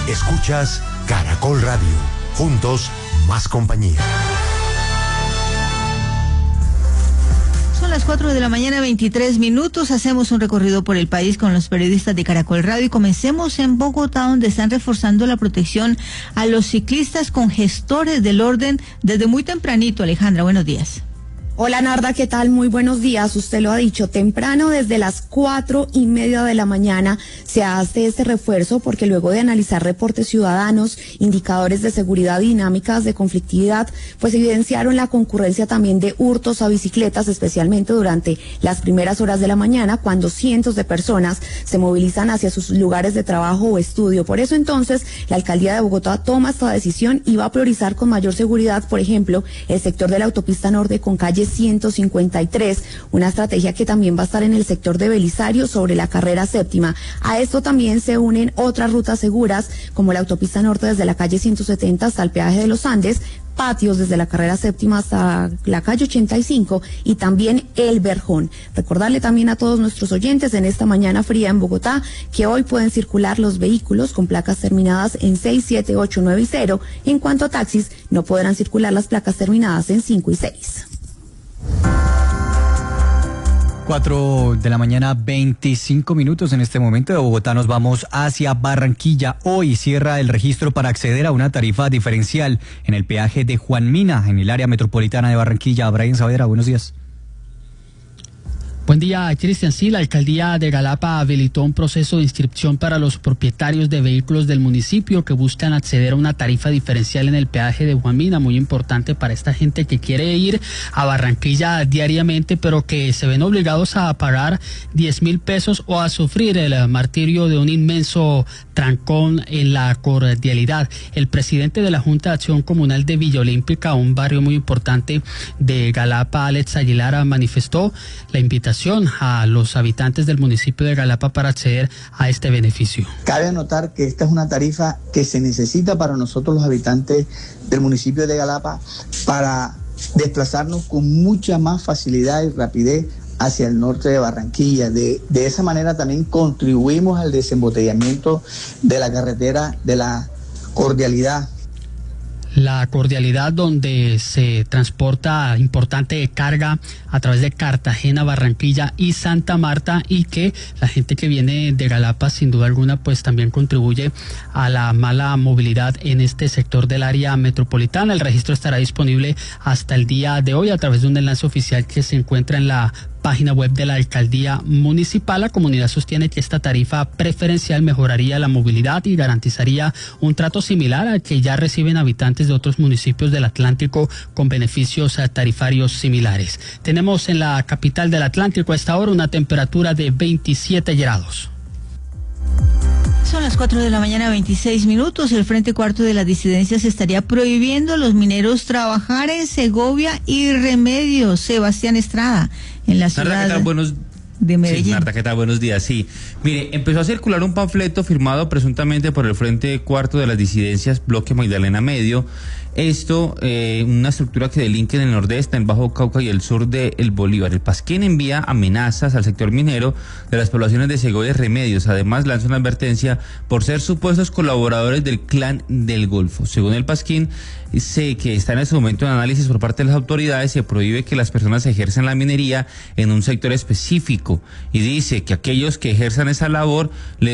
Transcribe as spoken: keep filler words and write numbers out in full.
Escuchas Caracol Radio. Juntos, más compañía. Son las cuatro de la mañana, veintitrés minutos. Hacemos un recorrido por el país con los periodistas de Caracol Radio y comencemos en Bogotá, donde están reforzando la protección a los ciclistas con gestores del orden desde muy tempranito. Alejandra, buenos días. Hola Narda, ¿qué tal? Muy buenos días. Usted lo ha dicho, temprano desde las cuatro y media de la mañana se hace este refuerzo porque luego de analizar reportes ciudadanos, indicadores de seguridad y dinámicas de conflictividad, pues evidenciaron la concurrencia también de hurtos a bicicletas, especialmente durante las primeras horas de la mañana, cuando cientos de personas se movilizan hacia sus lugares de trabajo o estudio. Por eso entonces la Alcaldía de Bogotá toma esta decisión y va a priorizar con mayor seguridad, por ejemplo, el sector de la autopista norte con calles ciento cincuenta y tres, una estrategia que también va a estar en el sector de Belisario sobre la carrera séptima. A esto también se unen otras rutas seguras como la autopista norte desde la calle ciento setenta hasta el peaje de los Andes, patios desde la carrera séptima hasta la calle ochenta y cinco y también el Verjón. Recordarle también a todos nuestros oyentes en esta mañana fría en Bogotá que hoy pueden circular los vehículos con placas terminadas en seis, siete, ocho, nueve y cero. En cuanto a taxis, no podrán circular las placas terminadas en cinco y seis. cuatro de la mañana, veinticinco minutos. En este momento de Bogotá nos vamos hacia Barranquilla. Hoy cierra el registro para acceder a una tarifa diferencial en el peaje de Juan Mina, en el área metropolitana de Barranquilla. Brian Saavedra, buenos días. Buen día, Cristian. Sí, la alcaldía de Galapa habilitó un proceso de inscripción para los propietarios de vehículos del municipio que buscan acceder a una tarifa diferencial en el peaje de Juan Mina, muy importante para esta gente que quiere ir a Barranquilla diariamente, pero que se ven obligados a pagar diez mil pesos o a sufrir el martirio de un inmenso trancón en la cordialidad. El presidente de la Junta de Acción Comunal de Villa Olímpica, un barrio muy importante de Galapa, Alex Aguilar, manifestó la invitación a los habitantes del municipio de Galapa para acceder a este beneficio. Cabe anotar que esta es una tarifa que se necesita para nosotros los habitantes del municipio de Galapa para desplazarnos con mucha más facilidad y rapidez hacia el norte de Barranquilla. De, de esa manera también contribuimos al desembotellamiento de la carretera de la cordialidad. La cordialidad, donde se transporta importante carga a través de Cartagena, Barranquilla y Santa Marta, y que la gente que viene de Galapa sin duda alguna pues también contribuye a la mala movilidad en este sector del área metropolitana. El registro estará disponible hasta el día de hoy a través de un enlace oficial que se encuentra en la página web de la alcaldía municipal. La comunidad sostiene que esta tarifa preferencial mejoraría la movilidad y garantizaría un trato similar al que ya reciben habitantes de otros municipios del Atlántico con beneficios tarifarios similares. Tenemos en la capital del Atlántico a esta hora una temperatura de veintisiete grados. Son las cuatro de la mañana, veintiséis minutos. El Frente Cuarto de las Disidencias estaría prohibiendo a los mineros trabajar en Segovia y Remedios. Sebastián Estrada, en la ciudad Marta, ¿qué tal? Buenos... de Medellín. Sí, Marta, ¿qué tal? Buenos días. Sí, mire, empezó a circular un panfleto firmado presuntamente por el Frente Cuarto de las Disidencias, Bloque Magdalena Medio. Esto, eh, una estructura que delinque en el nordeste, en el Bajo Cauca y el sur de El Bolívar. El Pasquín envía amenazas al sector minero de las poblaciones de Segovia y Remedios. Además, lanza una advertencia por ser supuestos colaboradores del Clan del Golfo. Según el Pasquín, sé que está en este momento en análisis por parte de las autoridades. Se prohíbe que las personas ejerzan la minería en un sector específico y dice que aquellos que ejerzan esa labor le